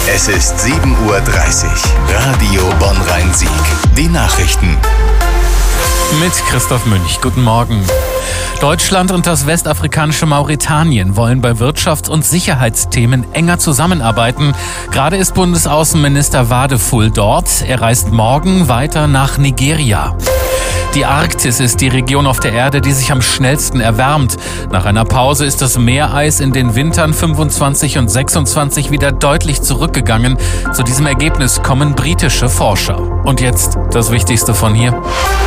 Es ist 7:30 Uhr. Radio Bonn-Rhein-Sieg. Die Nachrichten. Mit Christoph Münch. Guten Morgen. Deutschland und das westafrikanische Mauretanien wollen bei Wirtschafts- und Sicherheitsthemen enger zusammenarbeiten. Gerade ist Bundesaußenminister Wadefull dort. Er reist morgen weiter nach Nigeria. Die Arktis ist die Region auf der Erde, die sich am schnellsten erwärmt. Nach einer Pause ist das Meereis in den Wintern 25 und 26 wieder deutlich zurückgegangen. Zu diesem Ergebnis kommen britische Forscher. Und jetzt das Wichtigste von hier.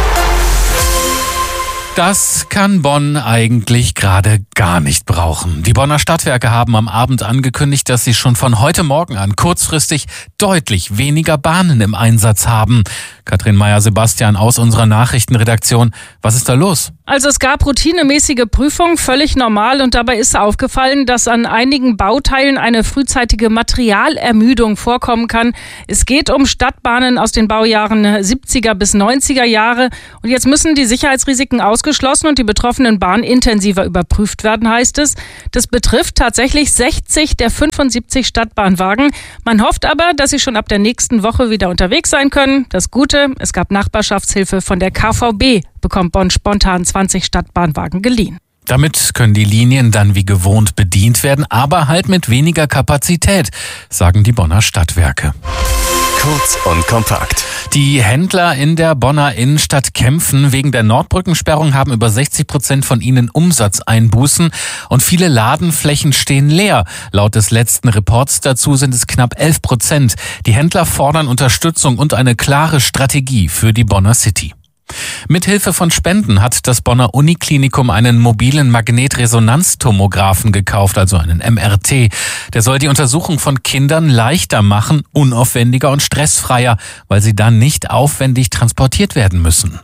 Das kann Bonn eigentlich gerade gar nicht brauchen. Die Bonner Stadtwerke haben am Abend angekündigt, dass sie schon von heute Morgen an kurzfristig deutlich weniger Bahnen im Einsatz haben. Katrin Meyer-Sebastian aus unserer Nachrichtenredaktion. Was ist da los? Also es gab routinemäßige Prüfungen, völlig normal, und dabei ist aufgefallen, dass an einigen Bauteilen eine frühzeitige Materialermüdung vorkommen kann. Es geht um Stadtbahnen aus den Baujahren 70er bis 90er Jahre, und jetzt müssen die Sicherheitsrisiken ausgeschlossen und die betroffenen Bahnen intensiver überprüft werden, heißt es. Das betrifft tatsächlich 60 der 75 Stadtbahnwagen. Man hofft aber, dass sie schon ab der nächsten Woche wieder unterwegs sein können. Das Gute: es gab Nachbarschaftshilfe von der KVB, bekommt Bonn spontan 20 Stadtbahnwagen geliehen. Damit können die Linien dann wie gewohnt bedient werden, aber halt mit weniger Kapazität, sagen die Bonner Stadtwerke. Kurz und kompakt. Die Händler in der Bonner Innenstadt kämpfen. Wegen der Nordbrückensperrung haben über 60% von ihnen Umsatzeinbußen und viele Ladenflächen stehen leer. Laut des letzten Reports dazu sind es knapp 11%. Die Händler fordern Unterstützung und eine klare Strategie für die Bonner City. Mithilfe von Spenden hat das Bonner Uniklinikum einen mobilen Magnetresonanztomographen gekauft, also einen MRT. Der soll die Untersuchung von Kindern leichter machen, unaufwendiger und stressfreier, weil sie dann nicht aufwendig transportiert werden müssen.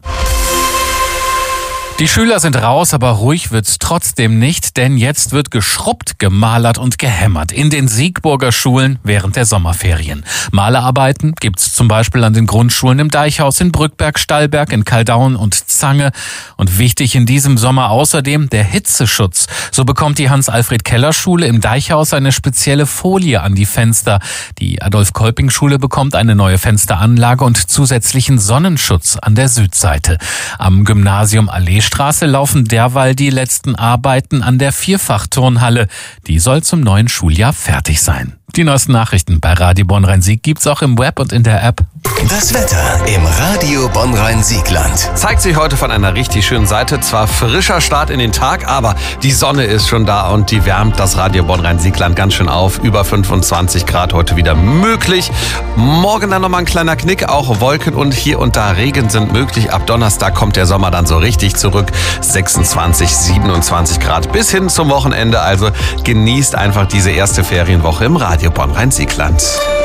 Die Schüler sind raus, aber ruhig wird's trotzdem nicht, denn jetzt wird geschrubbt, gemalert und gehämmert in den Siegburger Schulen während der Sommerferien. Malerarbeiten gibt's zum Beispiel an den Grundschulen im Deichhaus in Brückberg, Stallberg, in Kaldaun und Zange. Und wichtig in diesem Sommer außerdem der Hitzeschutz. So bekommt die Hans-Alfred-Keller-Schule im Deichhaus eine spezielle Folie an die Fenster. Die Adolf-Kolping-Schule bekommt eine neue Fensteranlage und zusätzlichen Sonnenschutz an der Südseite. Am Gymnasium Allee Straße laufen derweil die letzten Arbeiten an der Vierfachturnhalle. Die soll zum neuen Schuljahr fertig sein. Die neuesten Nachrichten bei Radio Bonn-Rhein-Sieg gibt's auch im Web und in der App. Das Wetter im Radio Bonn-Rhein-Siegland. Zeigt sich heute von einer richtig schönen Seite. Zwar frischer Start in den Tag, aber die Sonne ist schon da und die wärmt das Radio Bonn-Rhein-Siegland ganz schön auf. Über 25 Grad heute wieder möglich. Morgen dann nochmal ein kleiner Knick. Auch Wolken und hier und da Regen sind möglich. Ab Donnerstag kommt der Sommer dann so richtig zurück. 26, 27 Grad bis hin zum Wochenende. Also genießt einfach diese erste Ferienwoche im Radio Bonn-Rhein-Siegland.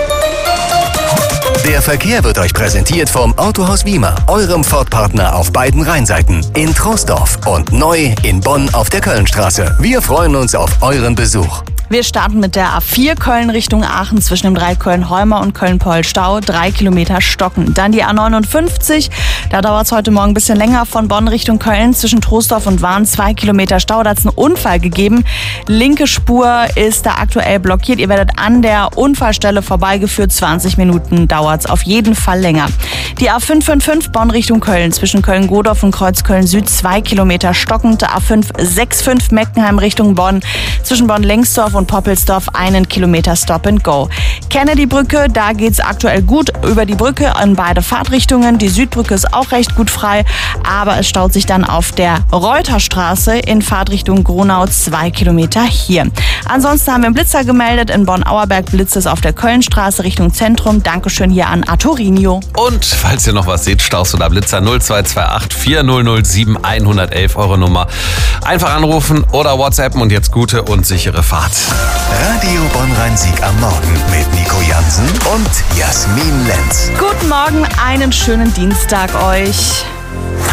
Der Verkehr wird euch präsentiert vom Autohaus Wiemer, eurem Ford-Partner auf beiden Rheinseiten. In Troisdorf und neu in Bonn auf der Kölnstraße. Wir freuen uns auf euren Besuch. Wir starten mit der A4 Köln Richtung Aachen zwischen dem Dreieck Köln-Holmer und Köln-Pohl-Stau. 3 Kilometer stocken. Dann die A59. Da dauert es heute Morgen ein bisschen länger von Bonn Richtung Köln zwischen Troisdorf und Wahn. 2 Kilometer Stau. Da hat es einen Unfall gegeben. Linke Spur ist da aktuell blockiert. Ihr werdet an der Unfallstelle vorbeigeführt. 20 Minuten dauert es auf jeden Fall länger. Die A555 Bonn Richtung Köln zwischen Köln-Godorf und Kreuzköln Süd. 2 Kilometer stockend. A565 Meckenheim Richtung Bonn zwischen Bonn-Lengsdorf und Poppelsdorf 1 Kilometer Stop and Go. Kennedy-Brücke, da geht's aktuell gut über die Brücke in beide Fahrtrichtungen. Die Südbrücke ist auch recht gut frei, aber es staut sich dann auf der Reuterstraße in Fahrtrichtung Gronau 2 Kilometer hier. Ansonsten haben wir einen Blitzer gemeldet. In Bonn-Auerberg blitzt es auf der Kölnstraße Richtung Zentrum. Dankeschön hier an Arturinho. Und falls ihr noch was seht, Staus oder Blitzer 0228 4007 111 eure Nummer. Einfach anrufen oder WhatsAppen und jetzt gute und sichere Fahrt. Radio Bonn-Rhein-Sieg am Morgen mit Nico Jansen und Jasmin Lenz. Guten Morgen, einen schönen Dienstag euch.